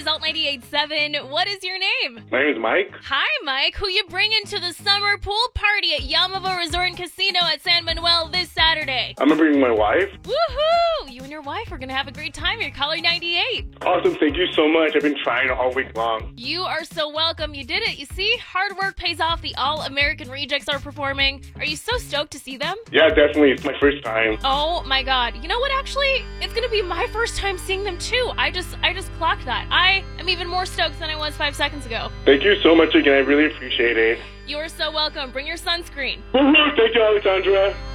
Salt 98.7. What is your name? My name is Mike. Hi, Mike. Who you bringing to the summer pool party at Yamava Resort and Casino at San Manuel this Saturday? I'm gonna bring my wife. Woohoo! You and your wife are going to have a great time. You're Caller 98. Awesome, thank you so much. I've been trying all week long. You are so welcome. You did it. You see, hard work pays off. The All-American Rejects are performing. Are you so stoked to see them? Yeah, definitely. It's my first time. Oh my god. You know what, actually? It's gonna be my first time seeing them too. I just clocked that. I am even more stoked than I was 5 seconds ago. Thank you so much again. I really appreciate it. You are so welcome. Bring your sunscreen. Woohoo! Thank you, Alexandra.